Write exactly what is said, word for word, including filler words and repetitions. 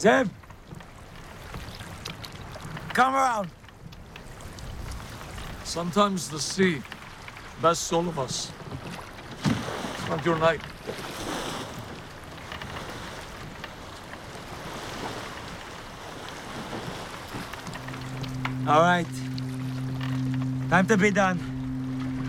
Zeb! Come around! Sometimes the sea bests all of us. It's not your night. All right. Time to be done.